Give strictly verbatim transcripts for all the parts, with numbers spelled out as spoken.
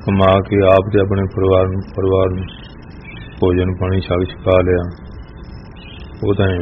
कमा के आप ते अपने परिवार परिवार नूं भोजन पानी छक छका लिया, वो तां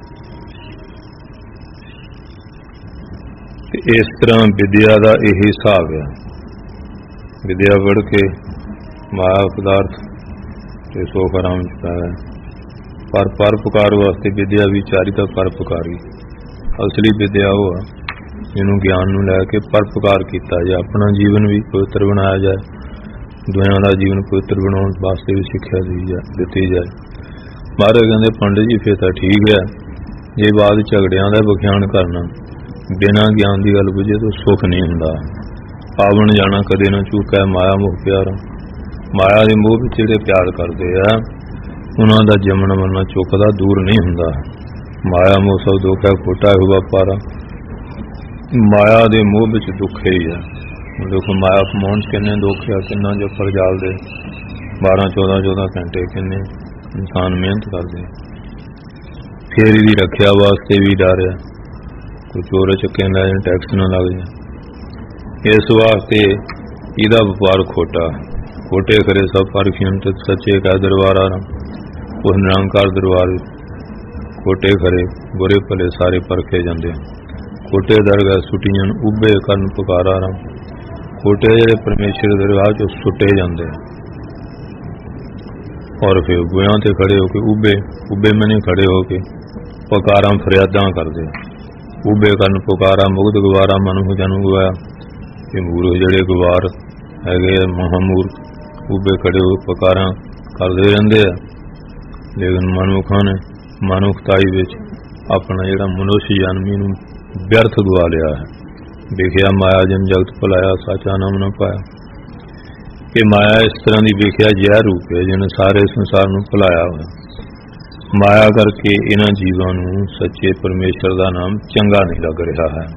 इस तरह विद्या का यही हिसाब है। विद्या पढ़ के माया पदार्थ ते सुख आराम पाया, पर परोपकार वास्ते विद्या भी चारिता परोपकारी। असली विद्या वो है जिन्होंने ज्ञान नूं लैके परोपकार किया जाए, अपना जीवन भी पवित्र बनाया जाए, दुनिया का जीवन पवित्र बनाने वास्ते भी सिक्ख्या दी जाए दिती जाए। महाराज कहते पंडित जी फिर तो ठीक है, जे बाद झगड़ियां का विख्यान करना बिना ज्ञान की गल बुझे तो सुख नहीं हुंदा। पावन जाना कदे ना चूका माया मोह प्यार, माया के मोह विच जिहड़े प्यार करते हैं उन्हां दा जमन मरना चुकदा दूर नहीं हुंदा। माया मोह सब दुख है, खोटा है व्यापारा, माया के मोह विच दुख ही है। देखो माया कमाउण किन्ने दुख है, किन्ना जफर जाल दे बारह चौदह चौदह घंटे किन्ने इंसान मेहनत करते, फिर इसकी रखिया वास्ते भी डर है, कोई चोर चक्के लै जाए टैक्स ना लग जाए, इस वास्ते इहदा व्यापार खोटा। खोटे करे सब परखियन ते सच्चे कै दरबार आराम, उस निरंकार दरबार खोटे खरे बुरे भले सारे परखे जाते। खोटे दरगाह सुटियन उबे करन पुकारा राम, खोटे जिहड़े परमेश्वर दरगाह चो सुटे जाते और फिर गुआं ते खड़े होके उबे उबे मने खड़े होके पुकारा फरियादा करते। उबे करन पुकारा मुगध गवारा मनुख जन गवाया, ये मूर्ख जिहड़े गवार है महामूर्ख उबे खड़े हो पुकारा करते रहते हैं। लेकिन मनुखा ने मनुखताई विच अपना जिहड़ा मनुष्य जन्म नूं व्यर्थ गवा लिया है। देखिया माया जन जगत भुलाया, साचा नाम न पाया। कि माया इस तरह की देखिया जहर रूप है जिन्हें सारे संसार नूं भुलाया हुआ। माया करके इन्हां जीवां नूं सच्चे परमेश्वर का नाम चंगा नहीं लग रहा है।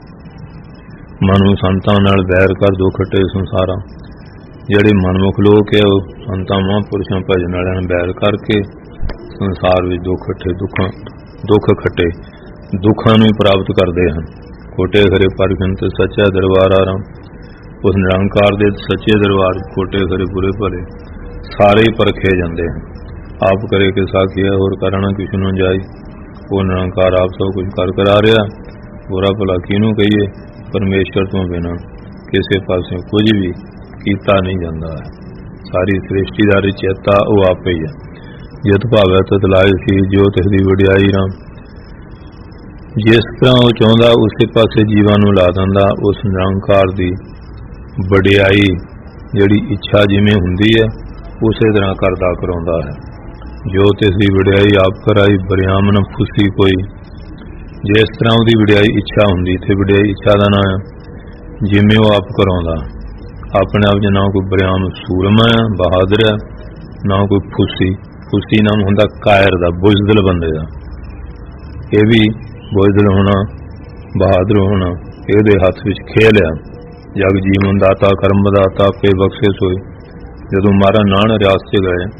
मनु संतां नाल बैर कर दो खट्टे संसारा, जिहड़े मनमुख लोग है वह संतां महापुरुषां भजन वालियां बैर करके संसार में दुख खट्टे दुखा दुख खट्टे दुखा नूं प्राप्त करते हैं। खोटे खरे परखन ते सच्चा दरबार आराम, उस निरंकार दे सच्चे दरबार खोटे खरे बुरे भले सारे ही परखे जाते हैं। आप करे कि साखिया और करना किसी न जाए, वो निरंकार आप सब कुछ कर करा रहा, बुरा भला किनू कहिए, परमेश्वर तो बिना किसी पासे कुछ भी किया नहीं जाता है। सारी सृष्टि का रचयिता वो आप ही है। जित भावै तत लाए सी जो तिसदी वडियाई राम, जिस तरह वो चाहता उस पासे जीवां नूं ला दिंदा। उस निरंकार की वडियाई जिहड़ी इच्छा जिवें हुंदी है उस तरह करदा कराउंदा है। जो तिसदी वडियाई आप कराई बरियाम न फुसी कोई, जिस तरह उसकी वडियाई इच्छा हुंदी थे वडियाई इच्छा का नाम है। जिवें वो आप कराउंदा अपने आप च ना कोई बरियाम सूरमा है बहादुर है, ना कोई फुसी। फुसी नाम हुंदा कायर दा, बुजदिल बंदे दा। ये भी बुजदिल होना बहादुर होना ये हथ विच खेल है। जग जीवन दाता कर्म दाता पे बख्शे सोए। जदों महाराज नान रियासत च गए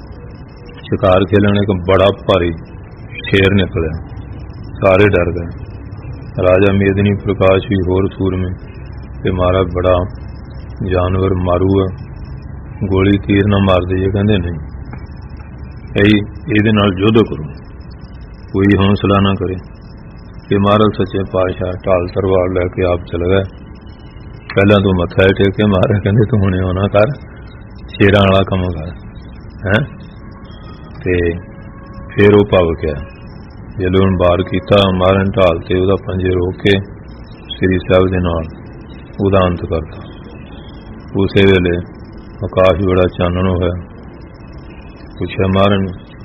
शिकार खेलने एक बड़ा भारी शेर निकलिया, सारे डर गए। राजा मेदनी प्रकाश भी होर सूर में ते महाराज बड़ा जानवर मारू है, गोली तीर ना मार दे। कहते नहीं यही ये युद्ध करो, कोई हौसला ना करे। कि महाराज सच्चे पातशाह ढाल तलवार लैके आप चल गए। पहला तो मत्था टेके महाराज कहते तू हुणे होना कर, शेरां वाला काम कर है। ते फिर वो भव गया। जदों वार किया महाराज ढाल ते उहदा पंजे रोक के श्री साहब दे नाल उहदा अंत करता। उस वेले आकाश बड़ा चानण होया। पुछया महाराज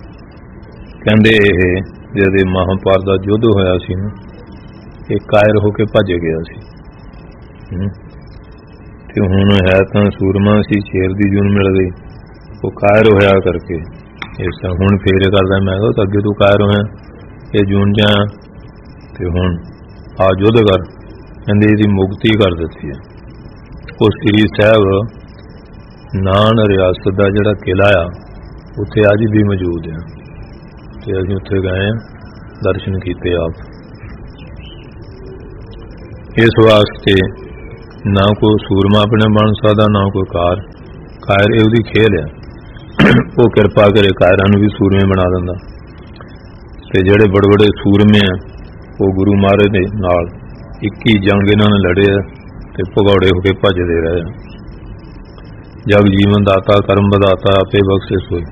कहंदे ये जदे महाभारत दा युद्ध होया सी ना, ये कायर होके भज गया सी ते हुण है तां सूरमा सी, शेर दी जून मिल गई, वो कायर होया करके इस हुण फेरे करदा। मैं कहा अगे तू कायर होया, ये जून जाया ते हुण आ युद्ध कर। कहंदे इहदी मुक्ति कर दित्ती है। वो श्री साहब नान रियासत का जिहड़ा किला आ उत्थे अज भी मौजूद है ते असीं उत्थे गए दर्शन किए आप। इस वास्ते ना कोई सूरमा अपने बन सकता, ना कोई कार, कायर ये उसकी खेल है, वो किरपा करे कायरां नूं भी सूरमे बना दिंदा। ते जिहड़े बड़े बड़े सूरमे हैं वो गुरु महाराज दे नाल इक्की जंग इन्हां ने लड़े ते भगौड़े होके भजदे रहे। जग जीवन दाता कर्म बदाता आपे बख्शे सोई।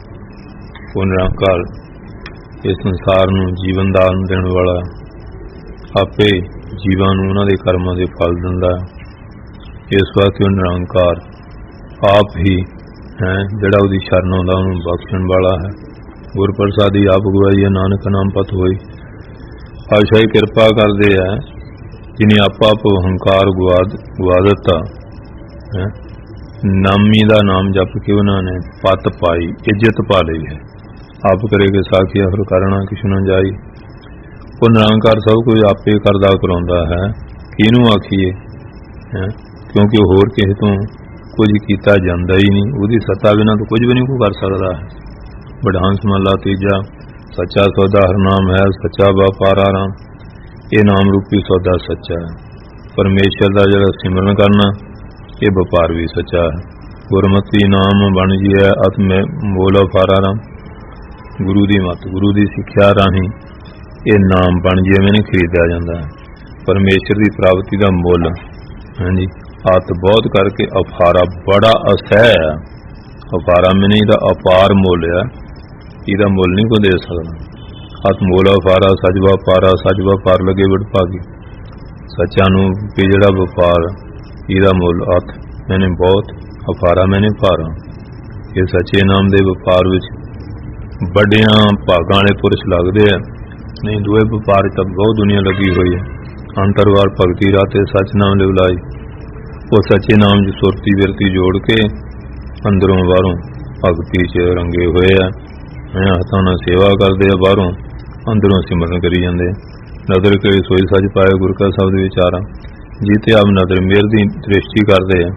वो निरंकार इस संसार नूं जीवन दान देण वाला आपे जीवां नूं उन्हां दे कर्मां दे फल दिंदा। इस वास्ते वो निरंकार आप ही है जिहड़ा उहदी शरण आउंदा उहनूं बख्शण वाला है। गुर प्रसादी आप गवाई नानक नाम पत होई। पातशाही किरपा करदे है जिन्हें आपा हंकार गुआ गुआ दिता है। नामी दा नाम जप के उन्होंने पत पाई, इज्जत पा ली है। आप करे के साखी फिर करना किश न जाई। वो निरंकार सब कुछ आपे करदा कराउंदा है, किनू आखिए है, क्योंकि होर किसे तो कुछ किया जाता ही नहीं। उसकी सत्ता बिना तो कुछ भी नहीं को कर सकता है। बड़हंस महला तीजा सच्चा सौदा हर नाम है, सच्चा व्यापारा राम। ये नाम रूपी सौदा सच्चा है। परमेश्वर का जरा सिमरन करना ये व्यापार भी सच्चा है। गुरमती नाम बन जी है अत में मोला फारा राम। गुरु की मत गुरु की सिक्ख्या राही ये नाम बन जी मैंने खरीदा जाता है। परमेश्वर की प्राप्ति का मुल हाँ जी हथ बहुत करके अफारा बड़ा असह है। अफारा मैंने इहदा अपार मुल है, इहदा मुल नहीं को दे सकता। हथ मोल अफारा सच व्यापारा, सच व्यापार लगे बड़ भागी। सच्चा नूं भी जिहड़ा व्यापार इहदा मुल हथ मैंने बहुत अफारा मैंने भारा। ये सच्चे नाम दे व्यापार विच बड़ियां भागां वाले पुरुष लगदे है। नहीं दूए व्यापार तक बहुत दुनिया लगी हुई है। अंतरवार भगती राते सच नाम लिवलाई। वो सच्चे नाम च सुरती विरती जोड़ के अंदरों बाहरों भगती च रंगे हुए है। हथां नाल सेवा करते हैं, बाहरों अंदरों सिमरन करी जाते। नदर करे सोई सच पाए गुर का शब्द विचारा। जीते आप नदर मेर की दृष्टि करते हैं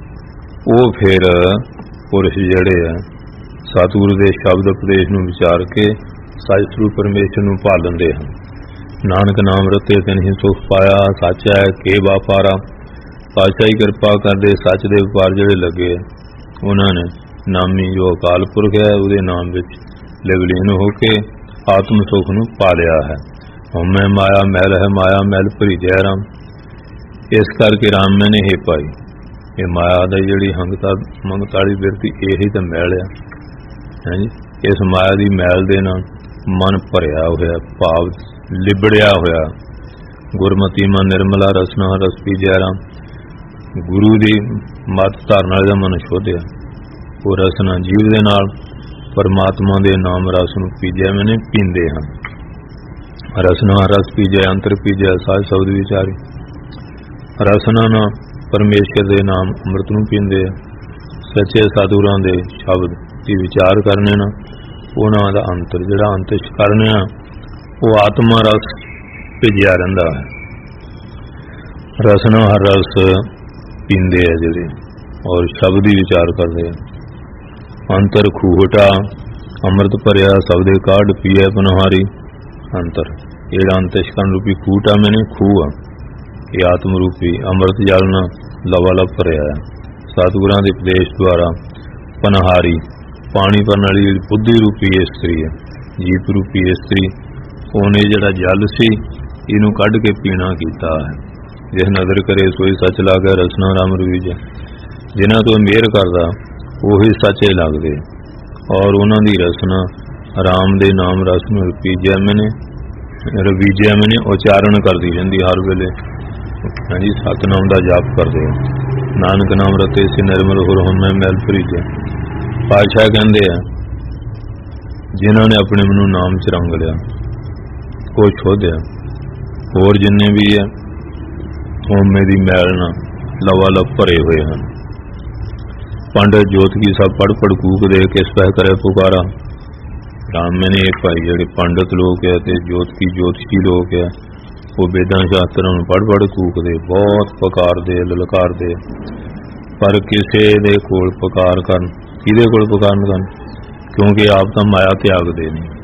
वो फिर पुरुष जड़े है सतगुरु के शब्द उपदेश नूं विचार के सच स्वरूप परमेश्वर नूं भाल लेंदे हैं। नानक नाम रते तिन ही सुख पाया, सच है के वापारा। पातशाही किरपा करदे सच दे व्यापार जिहड़े लगे उन्होंने नामी जो अकाल पुरख है उहदे नाम विच लिवलीन होके आत्म सुख नूं पा लिया है। हमें माया मैल है, माया मैल भरी जय राम। इस करके राम मैंने हे पाई ये माया दा जिहड़ी हंगता मंगताली बिरती यही तो मैल है जी। इस माया की मैल दे नाल मन भरिया होया, भाव लिबड़िया होया। गुरमती मन निर्मला रसना रस पी जय राम। गुरु की मत धारण वाले मन शोधिया वो रसना जीव दे नाल परमात्मा के नाम रस नूं पीजै मैंने पींदे हैं। रसना रस पीजै अंतर पीजै साज शब्द विचारी। रसना ना परमेश्वर के नाम अमृत नूं पींदे सच्चे सतगुरां दे शब्द की विचार करने ना उन्हां दा अंतर जिहड़ा अंतश करने वो आत्मा रस भिजिया रहिंदा है। रसना हर रस पींदे है जिहड़े और शब्द ही विचार करते हैं। अंतर खूहटा अमृत भरिया सबदे काढ़ पीए पनहारी। अंतर जेड़ा अंतशकन रूपी खूटा मैंने खूह ये आत्म रूपी अमृत जल न लवालब भरिया है। सतगुरां दे उपदेश द्वारा पनहारी पानी भरन वाली बुद्धि रूपी इस्तरी है। जीप रूपी इस्तरी उन्हें जिहड़ा जल सी इनू कढ़ के पीना कीता है। जिस नदर करे सोई सच लागे रसना राम रवीज। जिन्हां तो मेहर करदा उही सचे लगदे और उन्हां दी रसना राम दे नाम रस नूं रवीजै मैंने रवीजै मैंने उचारण करदी रहिंदी हर वेले। हाँ जी सतनाम दा जाप करदे नानक नाम रते से निर्मल होर होमै मैल भरीजै। पातशाह कहंदे आ जिन्हां ने अपने मनु नाम च रंग लिया को शोधिया होर जिन्ने भी है होमे दी मैल ना लवालब भरे हुए हैं। पंडित जोत की सब पढ़ पढ़ कूक दे किस पह करे पुकारा। राम मैंने एक भाई जिहड़े पंडित लोग है ते जोत की ज्योतिषी लोग है वो वेदां शास्त्रां नूं पढ़ पढ़ कूक दे बहुत पुकार दे ललकार दे पर किसे दे कोल पुकार करन किहदे कोल पुकार करन क्योंकि आप तो माया त्याग दे नहीं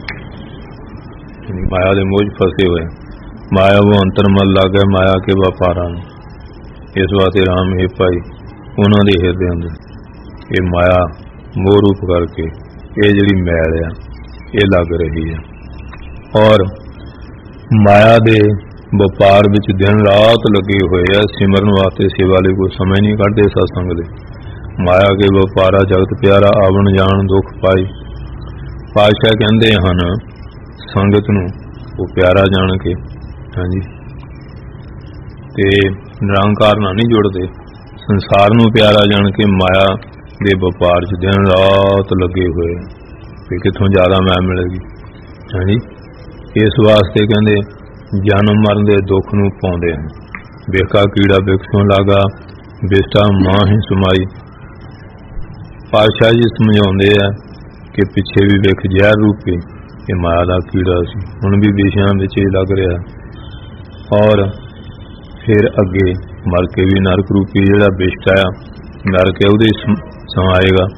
माया दे मोह फसे हुए। माया वो अंतरमल लागे माया के व्यापारा। इस वास्ते राम हे भाई उन्होंने हिरदे अंदर ये माया मोह रूप करके ये जिहड़ी मैल आ ये लग रही है। और माया दे ਵਪਾਰ ਵਿੱਚ दिन रात लगे हुए है, सिमरन वास्ते सेवा ਲਈ कोई समय नहीं ਕੱਢਦੇ सत्संग ਲਈ। माया के ਵਪਾਰਾ जगत प्यारा आवन जान दुख पाई। पातशाह कहते हैं संगत नूं वो प्यारा जान के, हाँ जी, ते निरंकार नाल नहीं जुड़ते, संसार नूं प्यारा जान के माया दे वपार च दिन रात लगे हुए कि कित्थों ज़्यादा मैं मिलेगी। हाँ जी, इस वास्ते कहते जन्म मरण दे दुख नूं पाउंदे हैं। बेका कीड़ा बिकसों लागा, बेटा मां ही समाई। पातशाह जी समझाउंदे आ कि पिछे भी वेख जहर रूपी ये माया दा कीड़ा सी, हुण भी विषयां विच ही लग रहा। और फिर अगे मर के भी नरक रूपी जिहड़ा बेटा आ नरक है उहदे समाएगा।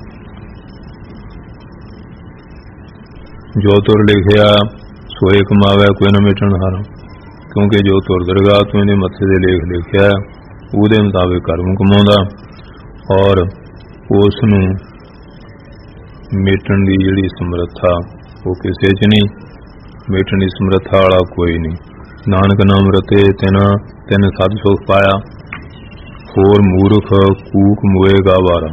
जो तुर लिखिया सोए कमावे कोई न मिटण हारा, क्योंकि जो तुर दरगाह तो इहदे मत्थे दे लेख लिखिया उहदे मुताबिक कर्म कमाउंदा और उस नूं मिटण दी जिहड़ी समर्था वो किसे च नहीं, मिटण दी समर्था वाला कोई नहीं। नानक नाम रते तिना तिन सद सुख पाया, होर मूर्ख कूक मोएगा वारा।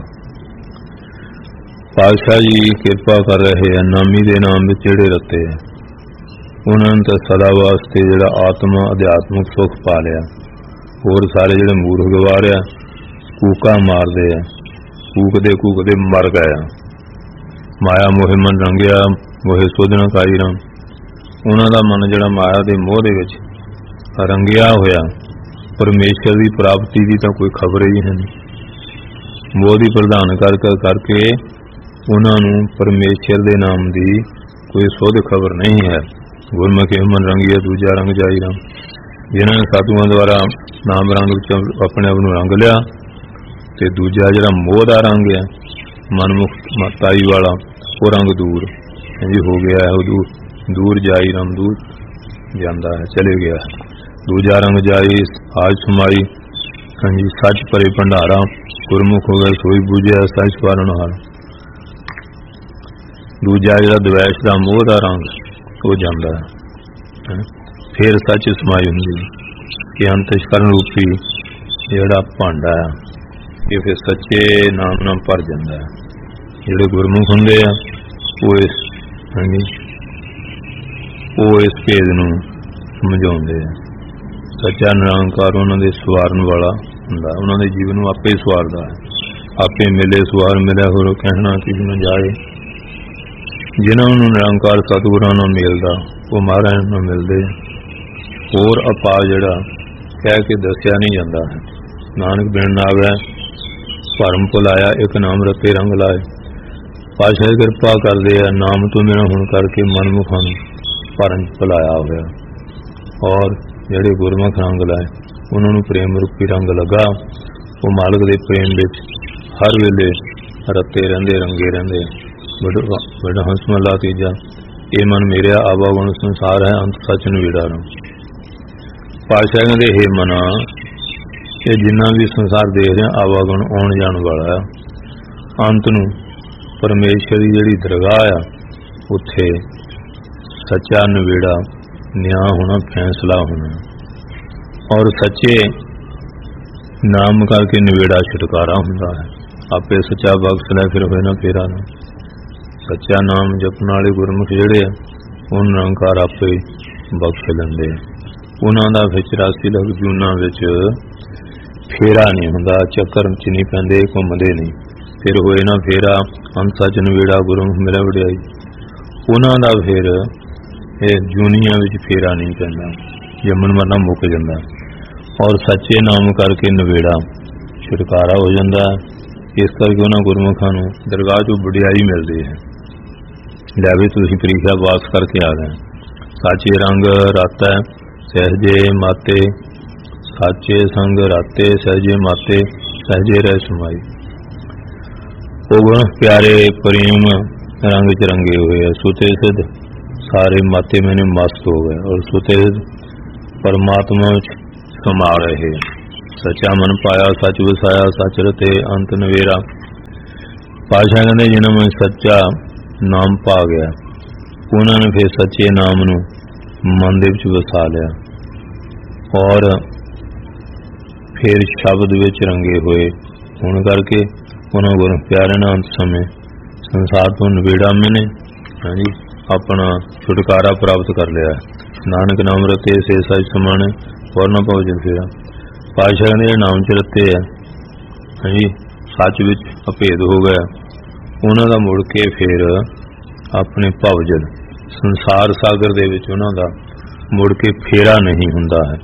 पातशाह जी किरपा कर रहे हैं नामी दे नाम विच जिहड़े रते हैं उन्होंने तो सदा वास्ते जिहड़ा आत्मा अध्यात्मिक सुख पा लिया। होर सारे जिहड़े मूर्ख गवारिया कूका मारदे आ, कूकदे कूकदे मर गए। माया मोहे मन रंगिया मोहे सोधना काई राम। उन्हों का मन जिहड़ा माया दे मोह दे विच रंगिया होया, परमेश्वर की प्राप्ति की तो कोई खबर ही है नहीं। मोह की प्रधान कर करके उन्होंने परमेश्वर के नाम की कोई सुध खबर नहीं है। गुरमुखी मन रंगिया दूजा रंग जाई राम। जिन्होंने साधुओं द्वारा नाम रंग अपने आप रंग लिया तो दूजा जिहड़ा मोह का रंग है मनमुख मताई वाला वो रंग दूर जी हो गया है। दूर दूर जाई राम, दूर जाता है चले गया है। दूजा रंग जाई आज समाई, हाँ जी, सच भरे भंडारा गुरमुख हो गए सोई बूझिया सच पारण हारा। दूजा जिहड़ा द्वैश का मोह का रंग वो जाता है। फिर सच समाई हुंदी कि अंतस्करण रूपी जिहड़ा भांडा है ये फिर सच्चे नाम नाल भर जाता है। जिहड़े गुरमुख हुंदे आ वो इस, हाँ जी, वो इस भेद नूं समझाउंदे आ। सच्चा निरंकार उन्हां दे सवारन वाला हुंदा, उन्हां दे जीवन नूं आपे सवारदा है। आपे मिले सवार मिलिया होर कहना किसी नूं जाए। जिन्होंने निरंकार सतगुरां नाल मिलदा वो महाराज नाल मिलदे। होर अपा जिहड़ा कह के दसिया नहीं जाता है। नानक बिन नावै भरम भुलाया एक नाम रते रंग लाए। पातशाह किरपा करदे आ नाम तो मेरा हुण करके मनमुखां नूं भरम भुलाया होया। और जिहड़े गुरमुख रंग लाए उन्होंने प्रेम रूपी रंग लगा। वो मालक दे प्रेम विच हर वेले रते रहिंदे रंगे रहिंदे। बड़ा हंस महला तीजा ये मन मेरे आवागुण संसार है अंत सच नवेड़ा राम। पातशाह कहते हे मना ये जिन्ना भी संसार देख रहे आवागुण आउण जाण वाला है, अंत नूं परमेश्वर की जिहड़ी दरगाह आ उत्थे सच्चा नवेड़ा न्याय होना, फैसला होना। और सच्चे नाम करके नवेड़ा छुटकारा हुंदा है। आपे सच्चा बख्श लै फिर होए ना फेरा ना। सच्चा नाम जपण वाले गुरमुख जिहड़े उन्हां निरंकार आपे बख्श लैंदे। उन्हां दा फिर चौरासी लख जूनां विच फेरा नहीं हुंदा, चक्कर च नहीं पैंदे, घुमदे नहीं। फिर होए ना फेरा अंत सच नवेड़ा गुरमुख मेरा वडियाई। उन्हां दा फिर इह जूनियां विच फेरा नहीं पैंदा, जमन मरना मुक जांदा। और सच्चे नाम करके नवेड़ा छुटकारा हो जाता है। इस करके उन्होंने गुरमुखों नूं दरगाह चों वडियाई मिलती है। लै भी तुसीं परीक्षा पास करके आ गए। साचे रंग राता सहजे माते, साचे संग राते सहजे माते, सहजे रह समाई। वो गुण प्यारे प्रेम रंग च रंगे हुए है। सुते सिद्ध सारे माते मैंने मस्त हो गए और सुते परमात्मा समा रहे। सच्चा मन पाया सच वसाया, सच रते अंत नवेरा। ਪਾਤਸ਼ਾਹ ਕਹਿੰਦੇ ਜਿਨ੍ਹਾਂ ਨੂੰ ਸੱਚਾ ਨਾਮ ਪਾ ਗਿਆ, ਉਹਨਾਂ ਨੇ ਫਿਰ ਸੱਚੇ ਨਾਮ ਨੂੰ ਮਨ ਦੇ ਵਿੱਚ ਵਸਾ ਲਿਆ ਔਰ ਫਿਰ ਸ਼ਬਦ ਵਿੱਚ ਰੰਗੇ ਹੋਏ ਹੋਣ ਕਰਕੇ ਉਹਨਾਂ ਗੁਰੂ ਪਿਆਰੇ ਨਾਲ ਅੰਤ ਸਮੇਂ ਸੰਸਾਰ ਤੋਂ ਨਵੇੜਾ ਮੈਨੇ ਹਾਂਜੀ ਆਪਣਾ ਛੁਟਕਾਰਾ ਪ੍ਰਾਪਤ ਕਰ ਲਿਆ। ਨਾਨਕ ਨਾਮ ਰਤੇ ਸੇ ਸੱਚ ਸਮਾਣੇ ਹੋਰ ਨਾ ਭਉ ਫੇਰਾ। ਪਾਤਸ਼ਾਹ ਨੇ ਨਾਮ ਚ ਰਤੇ ਆ ਹਾਂਜੀ ਸੱਚ ਵਿੱਚ ਅਭੇਦ ਹੋ ਗਿਆ। ਉਹਨਾਂ ਦਾ ਮੁੜ ਕੇ ਫਿਰ ਆਪਣੇ ਭਵਜਲ ਸੰਸਾਰ ਸਾਗਰ ਦੇ ਵਿੱਚ ਉਹਨਾਂ ਦਾ ਮੁੜ ਕੇ ਫੇਰਾ ਨਹੀਂ ਹੁੰਦਾ ਹੈ।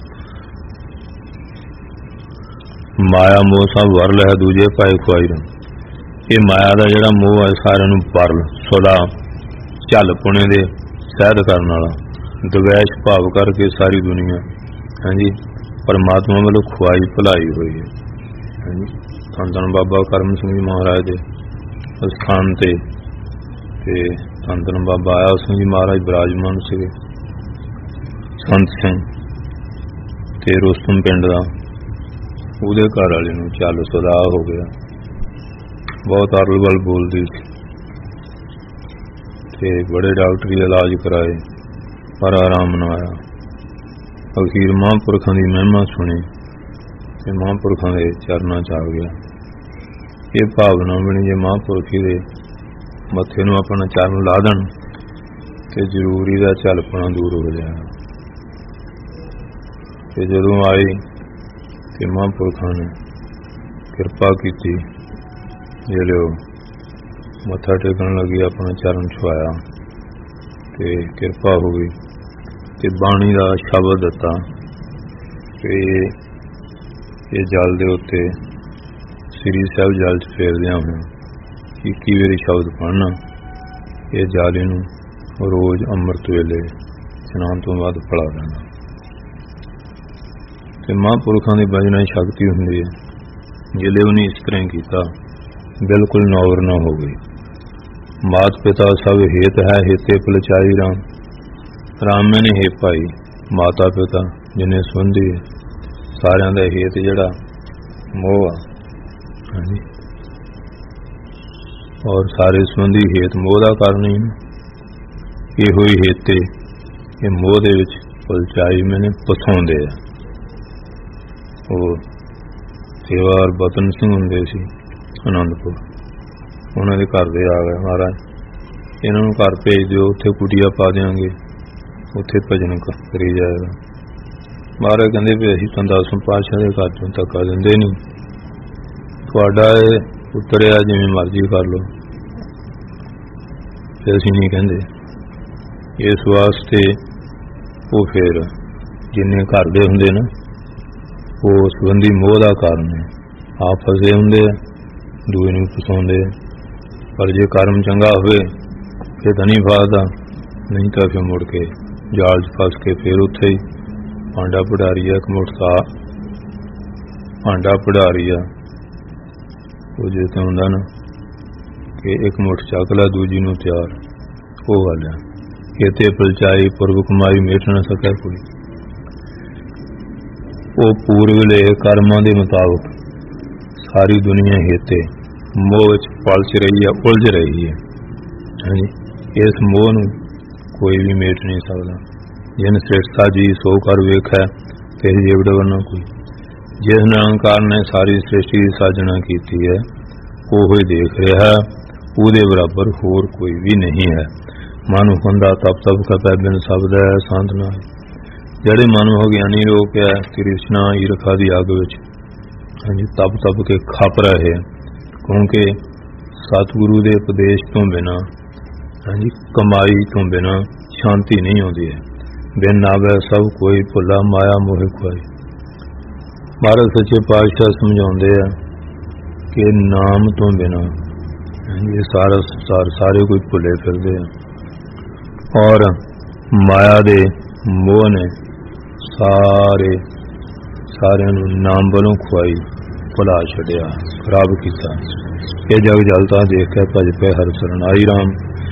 ਮਾਇਆ ਮੋਹ ਸਭ ਵਰਲ ਹੈ ਦੂਜੇ ਪਾਏ ਖੁਆਈ ਰੂ। ਇਹ ਮਾਇਆ ਦਾ ਜਿਹੜਾ ਮੋਹ ਹੈ ਸਾਰਿਆਂ ਨੂੰ ਵਰਲ ਸੁਲਾ ਝੱਲ ਪੁਣੇ ਦੇ ਸਹਿਦ ਕਰਨ ਵਾਲਾ ਦਵੈਸ਼ ਭਾਵ ਕਰਕੇ ਸਾਰੀ ਦੁਨੀਆ ਹਾਂਜੀ ਪਰਮਾਤਮਾ ਵੱਲੋਂ ਖੁਆਈ ਭੁਲਾਈ ਹੋਈ ਹੈ ਹਾਂਜੀ। ਧੰਨ ਧੰਨ ਬਾਬਾ ਕਰਮ ਸਿੰਘ ਜੀ ਮਹਾਰਾਜ ਦੇ ਸਥਾਨ ਤੇ ਤੇ ਧੰਨ ਧੰਨ ਬਾਬਾ ਆਇਆ ਸਿੰਘ ਜੀ ਮਹਾਰਾਜ ਬਿਰਾਜਮਾਨ ਸੀਗੇ। ਸੰਤ ਸਿੰਘ ਤੇ ਰੋਸਤਮ ਪਿੰਡ ਦਾ ਉਹਦੇ ਘਰ ਵਾਲੇ ਨੂੰ ਚੱਲ ਸੁਦਾ ਹੋ ਗਿਆ। ਬਹੁਤ ਅਰਲ ਵੱਲ ਬੋਲਦੀ ਸੀ ਤੇ ਬੜੇ ਡਾਕਟਰੀ ਇਲਾਜ ਕਰਾਏ ਪਰ ਆਰਾਮ ਨਾ ਆਇਆ। ਅਖੀਰ ਮਹਾਂਪੁਰਖਾਂ ਦੀ ਮਹਿਮਾ ਸੁਣੀ ਤੇ ਮਹਾਂਪੁਰਖਾਂ ਦੇ ਚਰਨਾਂ ਚ ਆ ਗਿਆ। ਇਹ ਭਾਵਨਾ ਬਣੀ ਜੇ ਮਹਾਂਪੁਰਖੀ ਦੇ ਮੱਥੇ ਨੂੰ ਆਪਣਾ ਚਰਨ ਲਾ ਦੇਣ ਤੇ ਜ਼ਰੂਰੀ ਦਾ ਝਲਪਣਾ ਦੂਰ ਹੋ ਜਾਏਗਾ। ਤੇ ਜਦੋਂ ਆਈ ਤੇ ਮਹਾਂਪੁਰਖਾਂ ਨੇ ਕਿਰਪਾ ਕੀਤੀ, ਜਿਹੜੇ ਮੱਥਾ ਟੇਕਣ ਲੱਗੀ ਆਪਣਾ ਚਰਨ ਛੁਆਇਆ ਤੇ ਕਿਰਪਾ ਹੋ ਗਈ ਤੇ ਬਾਣੀ ਦਾ ਸ਼ਬਦ ਦਿੱਤਾ ਤੇ ਇਹ ਜਲ ਦੇ ਉੱਤੇ ਸ੍ਰੀ ਸਾਹਿਬ ਜਲ ਚ ਫੇਰਦਿਆਂ ਹੋਇਆ ਇੱਕੀ ਵਾਰੀ ਸ਼ਬਦ ਪੜ੍ਹਨਾ। ਇਹ ਜਲ ਇਹਨੂੰ ਰੋਜ਼ ਅੰਮ੍ਰਿਤ ਵੇਲੇ ਇਸ਼ਨਾਨ ਤੋਂ ਬਾਅਦ ਪੜਾ ਦੇਣਾ। ਤੇ ਮਹਾਂਪੁਰਖਾਂ ਦੀ ਭਜਨਾਂ ਸ਼ਕਤੀ ਹੁੰਦੀ ਹੈ। ਜਿਹੜੇ ਉਹਨੇ ਇਸ ਤਰ੍ਹਾਂ ਕੀਤਾ ਬਿਲਕੁਲ ਨੌਰ ਨਾ ਹੋ ਗਈ। ਮਾਤ ਪਿਤਾ ਸਭ ਹੇਤ ਹੈ ਹੇਤੇ ਪਲਚਾਈ ਰਾਮ। ਰਾਮ ਮੈਨੇ ਹੈ ਭਾਈ ਮਾਤਾ ਪਿਤਾ ਜਿੰਨੇ ਸੰਬੰਧੀ ਸਾਰਿਆਂ ਦਾ ਹੇਤ ਜਿਹੜਾ ਮੋਹ ਆ ਹਾਂਜੀ ਔਰ ਸਾਰੇ ਸੰਬੰਧੀ ਹੇਤ ਮੋਹ ਦਾ ਕਾਰਨ ਹੀ ਇਹੋ ਹੀ ਹੇਤੇ ਇਹ ਮੋਹ ਦੇ ਵਿੱਚ ਪਲਚਾਈ ਮੈਨੇ ਪਸਾਉਂਦੇ ਆ। ਉਹ ਸੇਵਾਰ ਬਤਨ ਸਿੰਘ ਹੁੰਦੇ ਸੀ ਆਨੰਦਪੁਰ, ਉਹਨਾਂ ਦੇ ਘਰ ਦੇ ਆ ਗਏ ਮਹਾਰਾਜ ਇਹਨਾਂ ਨੂੰ ਘਰ ਭੇਜ ਦਿਓ, ਉੱਥੇ ਕੁਟੀਆ ਪਾ ਦਿਆਂਗੇ, ਉੱਥੇ ਭਜਨ ਕਰੀ ਜਾਏਗਾ। ਮਹਾਰਾਜ ਕਹਿੰਦੇ ਵੀ ਅਸੀਂ ਤਾਂ ਦਸਵੇਂ ਪਾਤਸ਼ਾਹ ਦੇ ਘਰ ਚੋਂ ਧੱਕਾ ਦਿੰਦੇ ਨਹੀਂ, ਤੁਹਾਡਾ ਇਹ ਉਤਰਿਆ ਜਿਵੇਂ ਮਰਜ਼ੀ ਕਰ ਲਓ, ਤੇ ਅਸੀਂ ਨਹੀਂ ਕਹਿੰਦੇ। ਇਸ ਵਾਸਤੇ ਉਹ ਫਿਰ ਜਿੰਨੇ ਘਰ ਦੇ ਹੁੰਦੇ ਨਾ ਉਹ ਸੰਬੰਧੀ ਮੋਹ ਦਾ ਕਾਰਨ ਹੈ। ਆਪ ਫਸੇ ਹੁੰਦੇ ਆ, ਦੂਏ ਨੂੰ ਫਸਾਉਂਦੇ ਆ। ਪਰ ਜੇ ਕਰਮ ਚੰਗਾ ਹੋਵੇ ਫਿਰ ਤਾਂ ਨਹੀਂ ਫਸਦਾ, ਨਹੀਂ ਤਾਂ ਫਿਰ ਮੁੜ ਕੇ ਜਾਲ 'ਚ ਫਸ ਕੇ ਫਿਰ ਉੱਥੇ ਹੀ ਭਾਂਡਾ ਪੜਾਰੀ ਆ ਕਮੋਟਸਾ ਭਾਂਡਾ ਪੜਾਰੀ ਆ ਉਹ ਜੇ ਤਾਂ ਹੁੰਦਾ ਨਾ ਕਿ ਇੱਕ ਮੁੱਠ ਚੱਕ ਲਾ ਦੂਜੀ ਨੂੰ ਤਿਆਰ, ਉਹ ਗੱਲ ਆ। ਕਿਤੇ ਪਲਚਾਈ ਪੁਰਬ ਕਮਾਈ ਮੇਟ ਨਾ ਸਕਿਆ ਕੋਈ। ਉਹ ਪੂਰਵਲੇ ਕਰਮਾਂ ਦੇ ਮੁਤਾਬਕ ਸਾਰੀ ਦੁਨੀਆ ਹੇਤੇ ਮੋਹ ਵਿੱਚ ਪਲਚ ਰਹੀ ਹੈ, ਉਲਝ ਰਹੀ ਹੈ ਹਾਂਜੀ। ਇਸ ਮੋਹ ਨੂੰ ਕੋਈ ਵੀ ਮੇਟ ਨਹੀਂ ਸਕਦਾ। ਜਿਨ ਸ੍ਰੇਸ਼ਟਤਾ ਜੀ ਸੋ ਕਰ ਵੇਖੈ ਤੇ ਜੀਵ ਡਵਰਨਾ ਕੋਈ। ਜਿਸ ਨਿਰੰਕਾਰ ਨੇ ਸਾਰੀ ਸ੍ਰਿਸ਼ਟੀ ਦੀ ਸਾਜਣਾ ਕੀਤੀ ਹੈ ਉਹ ਹੀ ਦੇਖ ਰਿਹਾ, ਉਹਦੇ ਬਰਾਬਰ ਹੋਰ ਕੋਈ ਵੀ ਨਹੀਂ ਹੈ। ਮਨ ਹੁੰਦਾ ਤਪ ਤਪ ਕਰਦਾ ਬਿਨ ਸ਼ਬਦ ਹੈ ਸ਼ਾਂਤ ਨਾ। ਜਿਹੜੇ ਮਨ ਹੋ ਗਿਆਨੀ ਲੋਕ ਹੈ ਤ੍ਰਿਸ਼ਨਾ ਈਰਖਾ ਦੀ ਅੱਗ ਵਿੱਚ ਹਾਂਜੀ ਤਪ ਤਪ ਕੇ ਖਪ ਰਹੇ, ਕਿਉਂਕਿ ਸਤਿਗੁਰੂ ਦੇ ਉਪਦੇਸ਼ ਤੋਂ ਬਿਨਾਂ ਹਾਂਜੀ ਕਮਾਈ ਤੋਂ ਬਿਨਾਂ ਸ਼ਾਂਤੀ ਨਹੀਂ ਆਉਂਦੀ ਹੈ। ਬਿਨ ਨਾਵੇ ਸਭ ਕੋਈ ਭੁੱਲਾ ਮਾਇਆ ਮੋਹਿ ਖੁਆਈ। ਮਹਾਰਾਜ ਸੱਚੇ ਪਾਤਸ਼ਾਹ ਸਮਝਾਉਂਦੇ ਆ ਕਿ ਨਾਮ ਤੋਂ ਬਿਨਾਂ ਇਹ ਸਾਰਾ ਸੰਸਾਰ ਸਾਰੇ ਕੋਈ ਭੁੱਲੇ ਫਿਰਦੇ ਆ, ਔਰ ਮਾਇਆ ਦੇ ਮੋਹ ਨੇ ਸਾਰੇ ਸਾਰਿਆਂ ਨੂੰ ਨਾਮ ਵੱਲੋਂ ਖੁਆਈ ਭੁਲਾ ਛੱਡਿਆ, ਖਰਾਬ ਕੀਤਾ। ਇਹ ਜਗ ਜਲਤਾ ਦੇਖ ਕੇ ਭਜ ਪਏ ਹਰਿ ਸ਼ਰਨ ਆਈ ਰਾਮ।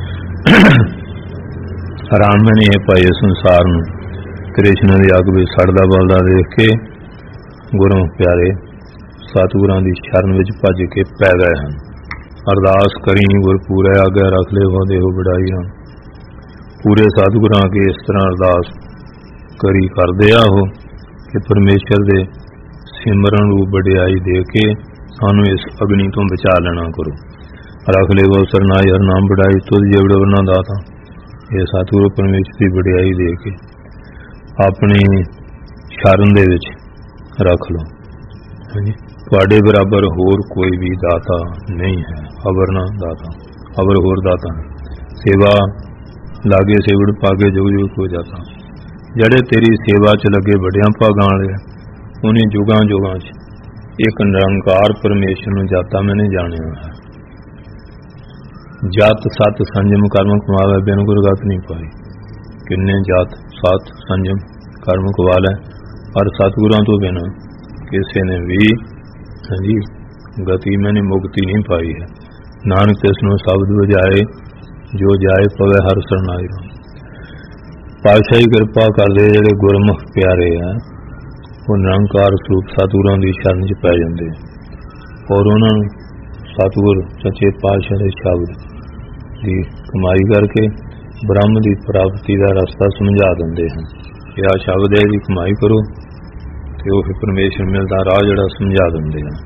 ਰਾਮ ਨੇ ਇਹ ਪਾਏ ਸੰਸਾਰ ਨੂੰ ਕ੍ਰਿਸ਼ਨ ਦੀ ਅੱਗ ਵਿੱਚ ਸੜਦਾ ਬਲਦਾ ਦੇਖ ਕੇ ਗੁਰੂ ਪਿਆਰੇ ਸਤਿਗੁਰਾਂ ਦੀ ਸ਼ਰਨ ਵਿੱਚ ਭੱਜ ਕੇ ਪੈ ਗਏ ਹਨ। अरदास करी गुर पूरे आगे रख ले वो देहो बड़ाई राम। पूरे सतगुरां के इस तरह अरदास करी कर दिया हो कि परमेश्वर दे सिमरन रूप वडियाई दे के सानू इस अग्नि तो बचा लेना करो। रख ले वो सरनाई हर नाम बढ़ाई तुझ जेवड़े वरना दाता। ये सतगुरु परमेश्वर की वडियाई दे के अपनी शरण दे विच रख लो। तुहाडे बराबर होर कोई भी दाता नहीं है, अवर ना दाता अवर होर दाता है। सेवा लागे सेवड़ पागे जुग जुग हो जाता। जड़े तेरी सेवा च लगे बड़िया भागां वाले उन्हें जुगां जुगां च एक निरंकार परमेश्वर नूं जाता मैंने जानिया है। जात सत संजम कर्म कमावे बिन गुरगत नहीं पाई। किन्ने जात सत संजम कर्म कमा लै पर सतगुरां तो बिना किसी ने भी जी गति मैंने मुक्ति नहीं पाई है। नानक तिसनों शब्द बजाए जो जाए पवे हर सरनाई राम। पातशाही कृपा कर दे जेड़े गुरमुख प्यारे है वो निरंकार स्वरूप सतगुरां दी शरण च पै जांदे और उन्होंने सतगुर सच्चे पातशाह दे शब्द की कमाई करके ब्रह्म की प्राप्ति का रास्ता समझा देंगे हैं कि आ शब्द है जी कमाई करो तो फिर परमेश्वर मिलता राह जड़ा समझा देंगे हैं।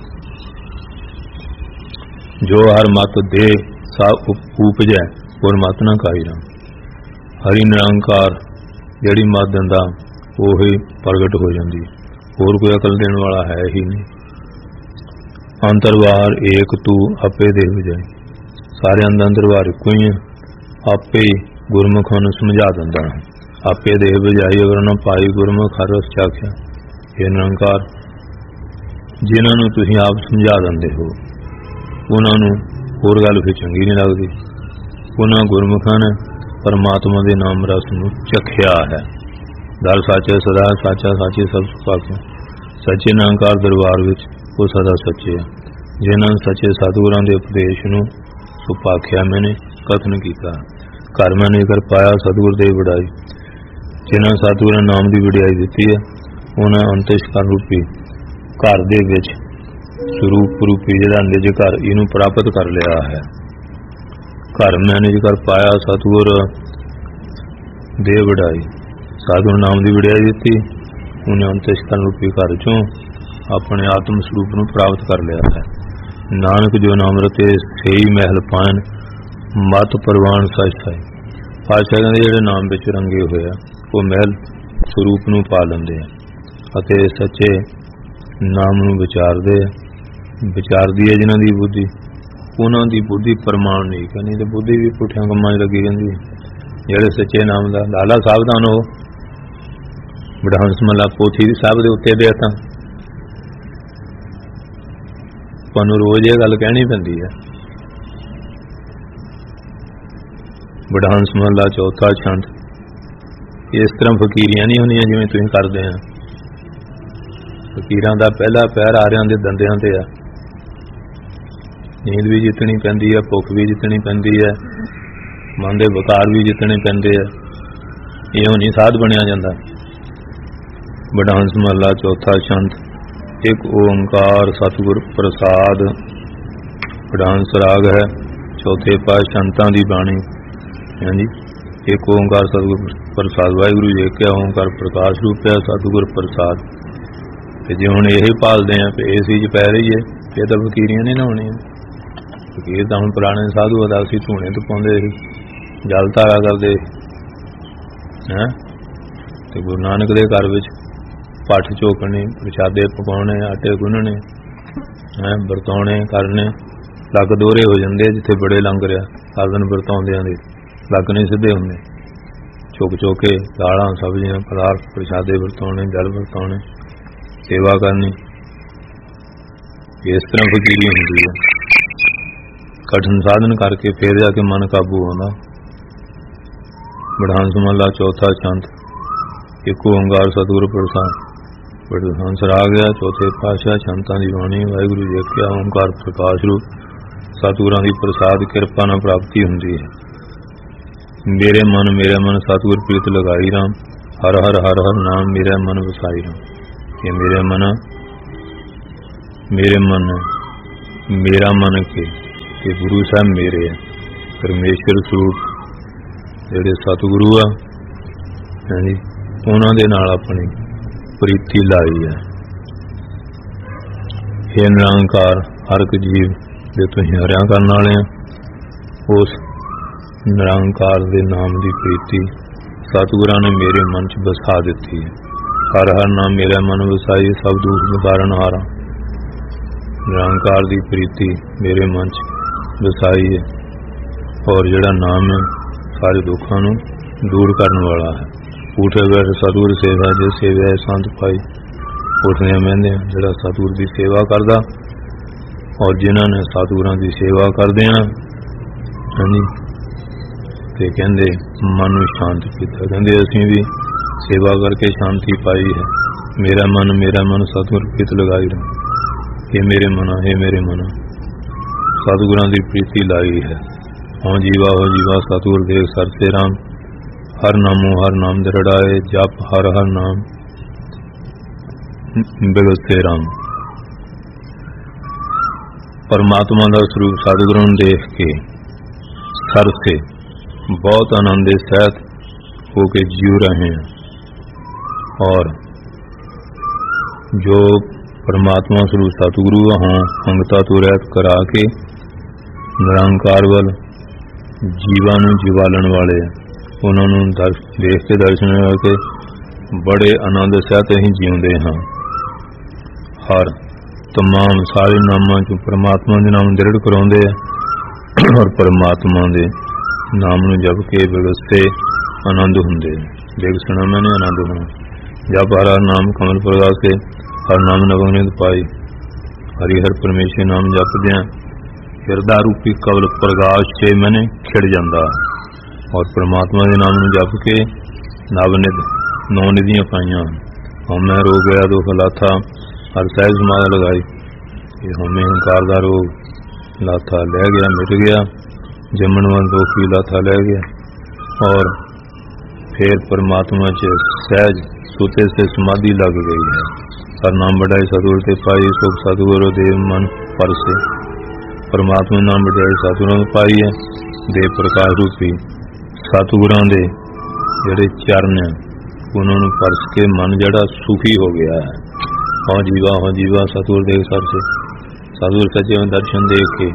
जो हर मत दे सा उपजै और मत ना काई राम। हरि निरंकार जड़ी मत दिंदा ओही प्रगट हो जाती होर कोई अकल देने वाला है ही नहीं। अंतर बाहर एक तू आपे दे बजाए सारे अंदर बाहर इको ही है। आपे ही गुरमुखां नूं समझा दिंदा है। आपे दे बजाई अगर ना पाई गुरमुख हर रस चाख्या। ये निरंकार जिन्हां नूं तुसीं आप समझा दिंदे हो उन्हां नूं होर गल फिर चंगी नहीं लगदी। उन्हां गुरमुखां ने परमात्मा दे नाम रस नूं चखिया है। दर साचे सदा साचा साचे सब सुभाग्य। सच्चे निरंकार दरबार विच वो सदा सच्चे है। जिन्हां सच्चे सतगुरां दे उपदेश नूं सुभाख्या मैंने कथन किया। घर मैंने कर पाया सतगुर दे वड़ाई। जिन्हां सतगुरां नाम की वड़ाई दी है उन्हें अंतਿਸ਼ਕਰ रूपी घर दे विच स्वरूप रूपी जिहड़ा निज घर इनू प्राप्त कर लिया है। घर मैनेज कर पाया सतगुर दे वड़ाई। सतगुर नाम की वड़ाई दी उन्हें अंतਿਸ਼ਕਰ रूपी घर चों अपने आत्म स्वरूप नूं प्राप्त कर लिया है। नानक जो नाम रते सही महल पान मत परवान सच साई। पातशाह कहते जिहड़े नाम विच रंगे हुए आ वो महल स्वरूप नूं पा लैंदे आ। सच्चे नाम नूं विचारदे विचारदी है जिन्हां दी बुद्धि उन्हां दी बुद्धि प्रमाण नहीं कहनी तो बुद्धि भी पुठियां कम्मां च लगी रहिंदी है। जिहड़े सच्चे नाम दा लाला सावधान हो बड़हंस महला पोथी साहब दे उत्ते दे तां तुहानूं रोज़ ये गल कहनी पैंदी है। बड़हंस महला चौथा छंद इस तरह फकीरियां नहीं होंदियां जिवें तुसीं करदे हैं। फकीरां दा पहला पैर आरियां दे दंदियां ते है। नींद भी जितनी पैंदी है भुख भी जितनी पैंदी है मन दे विकार भी जितने पैंदे है। इहों नहीं साध बनिया जांदा। बड़हंस महला चौथा छंद एक ओंकार सतगुर प्रसाद। बड़हंस राग है चौथे पास शंतां दी बाणी। हाँ जी एक ओंकार सतगुर प्रसाद वाहिगुरू जी एक ओंकार प्रकाश रूप है सतगुर प्रसाद। जे हुण यही भालदे आ कि इस चीज पै रही है फिर तो फकीरियां नहीं ना होणियां। फकीर तो हुण पुराने साधु अदासी धूणे तो पाउंदे सी जल धारा करदे हैं ते गुरु नानक दे घर विच पठ झोकने प्रशादे पकाने आटे गुनने है बरताने करने लग दोहरे हो जाते जिथे बड़े लंगर आ हर दिन बरताउंदियां दे लग नहीं सीधे होंगे। चुक चुके दालां सब्जियां पदार्थ प्रशादे बरताने जल बरताने सेवा करनी इस तरह फकीरी होंदी है। कठिन साधन करके फिर जाके मन काबू आउंदा। बड़हंस महला चौथा छंद एक ओंकार सतगुर प्रसाद। बड़हंस राग गया चौथे पातशाह छंतां दी बाणी। वाहिगुरू जी क्या ओंकार प्रकाश रूप सतगुरां दी प्रसाद कृपा नाल प्राप्ति हुंदी है। मेरे मन मेरे मन सतगुर प्रीत लगाई राम। हर हर हर हर नाम मेरा मन वसाई राम। ये मेरे मन मेरे मन मेरा मन के कि गुरु साहब मेरे है। परमेश्वर स्वरूप ਜਿਹੜੇ सतगुरु आ ਹਾਂਜੀ ਉਹਨਾਂ ਦੇ ਨਾਲ ਆਪਣੀ ਪ੍ਰੀਤੀ ਲਾਈ है। हे निरंकार हर एक जीव जे तुसीं हरिया करन वाले आ, उस निरंकार दे नाम की प्रीति सतगुरां ने मेरे मन च बसा दिती है। हर हर नाम मेरा मन वसाई सब दुख निवारण हारा। निरंकार की प्रीति मेरे मन च वसाई है और जिहड़ा नाम है सारे दुखों नूं दूर करने वाला है। उठे बैठ सतगुर सेवा जे सेवा संत पाई उठने महंदे जिहड़ा सतगुर की सेवा करदा और जिन्होंने सतगुरां की सेवा करदे आ हाँ जी ते कहंदे मन नूं शांत कीता। कहंदे असीं भी सेवा करके शांति पाई है। मेरा मन मेरा मन सतगुर प्रीत लगाई रहा। हे मेरे मना हे मेरे मना सतगुरां की प्रीति लाई है। हों जीवा हो जीवा सतगुर देख सरसे राम। हर नामों हर नाम दरड़ाए जप हर हर नाम बिगसे राम। परमात्मा का स्वरूप सतगुरु नूं देख के सर से बहुत आनंद सहित होके जीव रहे हैं और जो परमात्मा स्वरूप सतगुरु हों अंगता तो रहत करा के निरंकार वल जीवां नूं जीवालण वाले उन्होंने देख के दर्शन करके बड़े आनंद सहित असीं जीउंदे हाँ। हर तमाम सारे नामां चों परमात्मा के नाम दृढ़ कराउंदे और परमात्मा के नाम नूं जप के विगसते आनंद हुंदे। विगसना मैंने आनंद होना। जप हर हर नाम कमल प्रकाश के हर नाम नवनित पाई। हरिहर परमेश्वर नाम जपदियां हिरदा रूपी कवल प्रकाश से मैंने खिड़ जाता और परमात्मा के नाम जप के नवनिध नौ निधियां पाइया। हमें रो गया दुख लाथा हर सहज समाध लगाई। ये हमें हंकार का रोग लाथा लै गया मिट गया। जमन वन दुख भी लाथा लै गया और फिर परमात्मा च सहज सुते से समाधि लग गई है। हर नाम बढ़ाई सतगुर ते पाई सुख सतगुरु देव मन पर से। परमात्मा नाम बढ़ाई सतगुरु पाई है। देव प्रकाश रूपी सतगुरां दे जिहड़े चरण उन्होंने परस के मन जड़ा सुखी हो गया है। हाँ जीवा हाँ जीवा सतगुर देख सर से सतगुर सच्चे दर्शन देख के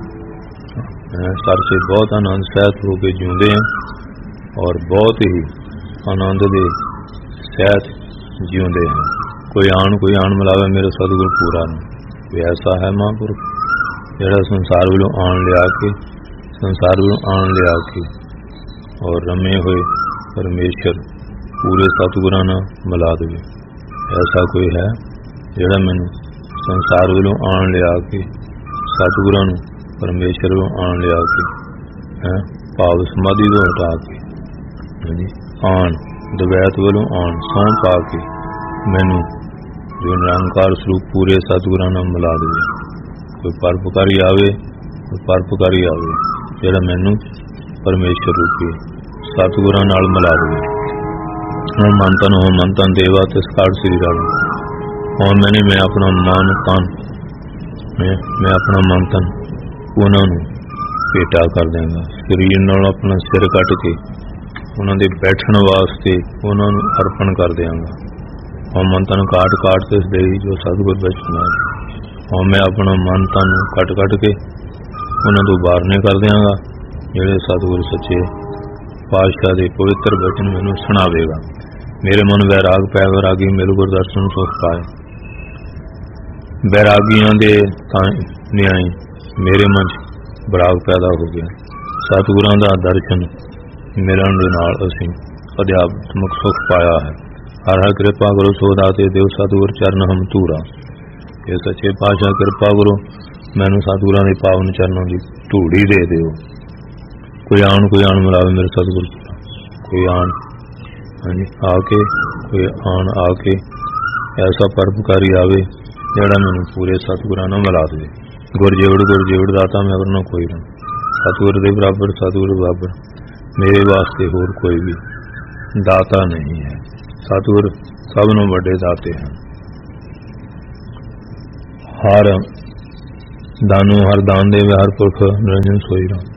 सर से बहुत आनंद सहित होके जीउंदे हैं और बहुत ही आनंद दे सहित जीउंदे हैं। कोई आन कोई आन मिलावे मेरा सतगुर पूरा नहीं। कोई ऐसा है महापुरुष जिहड़ा संसार वालों आन लिया के संसार वालों आन लिया के और रमे हुए परमेश्वर पूरे सतगुरां नाल मिला देवे। ऐसा कोई है जिहड़ा मैनूं संसार वालों आन लिया के सतगुरां नूं परमेश्वर वालों आन लिया के है भाव समाधि तो हटा के हाँ जी आन दवैत वालों आन सौं पा के मैनूं जो निरंकार स्वरूप पूरे सतगुरां नाल मिला देवे। कोई परोपकारी आवे कोई परोपकारी आवे जिहड़ा मैनूं परमेश्वर रूपी सतगुरां नाल मिला देवे। हों मन तन हों मन तन देवा तिस काड़ श्री राम। हों मैंने मैं अपना मन तन मैं मैं अपना मन तन उन्होंने भेटा कर देंगा। शरीर नाल अपना सिर कट के उन्होंने बैठण वास्ते उन्होंने अर्पण कर देंगा। हों मन तन काट काट तिस दे जो सतगुर बचन है। हों मैं अपना मन तन कट कट के उन्होंने तो बारने कर देंगा जिहड़े सतगुर सच्चे पातशाह दे पवित्र बचन मैनूं सुणावेगा। मेरे मन वैराग पै वैरागी मिल गुर दर्शन सुख पाए। वैरागियां दे न्याय मेरे मन बराग पैदा हो गया। सतगुरां दा दर्शन मिलन दे नाल असीं अध्यात्मक सुख पाया है। हर हर कृपा करो सो दाते देव सतगुर चरण हम धूरा। ये सच्चे पातशाह कृपा करो मैनूं सतगुरां दे पावन चरणों की धूड़ी दे दिओ। कोई आन कोई आन मिलावे मेरे सतगुर कोई आन हाँ जी आके कोई आन आके ऐसा परोपकारी आवे जिहड़ा मैनूं पूरे सतगुरां नाल मिला दे। गुर जेवड़ गुर जेवड़ दाता मैं वरना कोई ना। सतगुर दे बराबर सतगुर बराबर मेरे वास्ते होर कोई भी दाता नहीं है। सतगुर सबनों वड्डे दाते हैं। हर दानू हर दान देवे हर पुरख निरंजन सोई राम।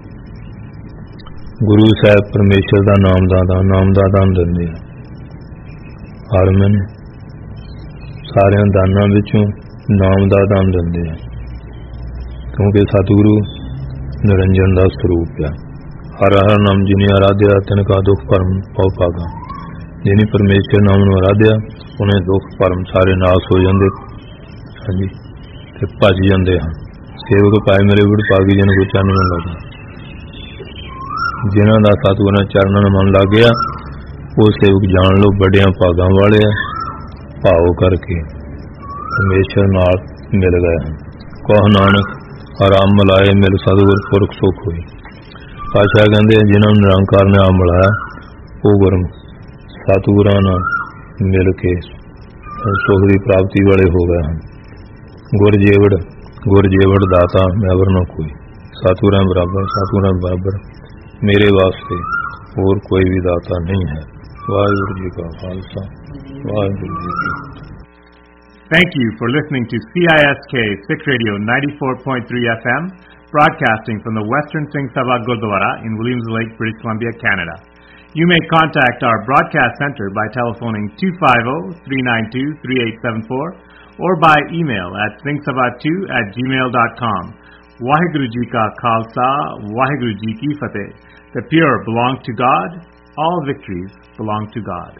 गुरु साहब परमेश्वर का नाम दा दान नाम दा दान दिंदे आ। हर मैंने सारिया दाना विचों नाम दा दान दिंदे आ, क्योंकि सतगुरु निरंजन का स्वरूप है। हर हर नाम जिन्हें आराध्या तिनका दुख भरम पौ भागा। जिन्हें परमेश्वर नाम नूं आराध्या उन्हें दुख भरम सारे नाश हो जाते, हाँ जी, ते भज जाते हैं। सेवक पाए मेरे वडभागी जिन कोई चरण न लगा। जिन्हां दा सतगुरां चरणन मन लग गया वो सेवक जान लो बड़िया भागां वाले आ, भाव करके परमेश्वर नाल मिल गए हैं। कह नानक आराम मिलाए मिल सतगुर पुरख सुख होई। पातशाह कहते जिन्होंने निरंकार ने आ मिलाया वो गुरम सतगुरां नाल मिल के सुख की प्राप्ति वाले हो गए हैं। गुर जेवड़ गुर जेवड़ दाता मैवर न कोई। सतगुरां बराबर सतगुरां बराबर मेरे वास्ते और कोई भी दाता नहीं है। वाहिगुरू जी का खालसा वाहिगुरू जी की फतेह। Thank you for listening to C I S K Sikh Radio ninety-four point three F M, broadcasting from the Western Singh Sabha Gurdwara in Williams Lake, British Columbia, Canada. You may contact our broadcast center by telephoning two five zero, three nine two, three eight seven four or by email at singh sabha two at gmail dot com. Waheguru Ji Ka Khalsa, Waheguru Ji Ki Fateh. The pure belong to God, all victories belong to God.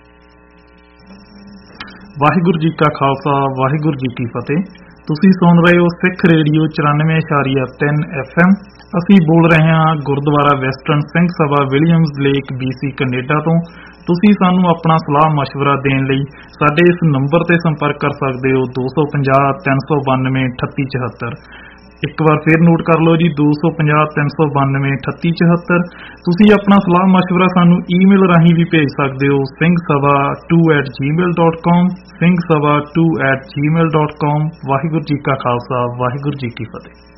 Waheguru ji ਕਾ ਖਾਲਸਾ ਵਾਹਿਗੁਰੂ ਜੀ ਕੀ ਫਤਿਹ। ਤੁਸੀਂ ਸੁਣ ਰਹੇ ਹੋ ਸਿੱਖ radio ਚੁਰਾਨਵੇਂ ਇਸ਼ਾਰੀਆ ਤਿੰਨ F M. ਅਸੀਂ ਬੋਲ ਰਹੇ ਹਾਂ Gurdwara western Singh Sabha Williams lake BC Canada ਤੋਂ। ਤੁਸੀਂ ਸਾਨੂੰ ਆਪਣਾ ਸਲਾਹ ਮਸ਼ਵਰਾ ਦੇਣ ਲਈ ਸਾਡੇ ਇਸ ਨੰਬਰ ਤੇ ਸੰਪਰਕ ਕਰ ਸਕਦੇ ਹੋ ਦੋ ਸੌ ਪੰਜਾਹ ਤਿੰਨ ਸੌ ਬਾਨਵੇਂ ਅਠੱਤੀ ਚੁਹੱਤਰ। ਇੱਕ ਵਾਰ ਫਿਰ ਨੋਟ ਕਰ ਲਓ ਜੀ, ਦੋ ਸੌ ਪੰਜਾਹ ਤਿੰਨ ਸੌ ਬਾਨਵੇਂ ਅਠੱਤੀ ਚੁਹੱਤਰ। ਤੁਸੀਂ ਆਪਣਾ ਸਲਾਹ ਮਸ਼ਵਰਾ ਸਾਨੂੰ ਈਮੇਲ ਰਾਹੀਂ ਵੀ ਭੇਜ ਸਕਦੇ ਹੋ Singh Sabha to at Gmail dot com Singh Sabha to at Gmail dot com. Waheguru ji ਕਾ ਖਾਲਸਾ ਵਾਹਿਗੁਰੂ ਜੀ ਕੀ ਫਤਿਹ।